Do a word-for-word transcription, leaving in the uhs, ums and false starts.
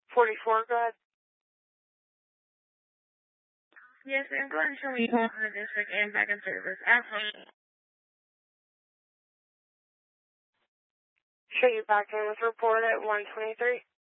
forty-four, go ahead. Yes, I'm going to show me home from the district and back in service. Absolutely. Show you back in with report at one twenty-three.